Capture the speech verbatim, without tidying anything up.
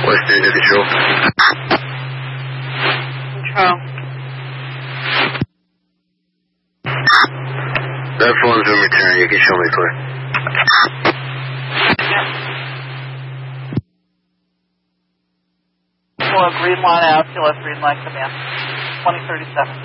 Western to control. Control. That phone's been returned. You can show me clear. Well, green line out. You'll have green line come in. twenty thirty-seven.